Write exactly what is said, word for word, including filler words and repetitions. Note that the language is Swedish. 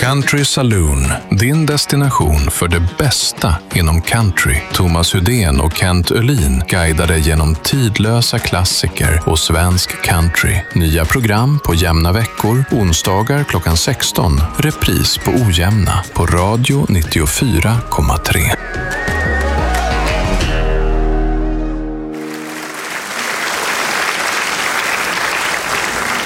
Country Saloon, din destination för det bästa inom country. Thomas Hudén och Kent Öhlin guidar dig genom tidlösa klassiker och svensk country. Nya program på jämna veckor, onsdagar klockan sexton, repris på ojämna på Radio nittiofyra komma tre.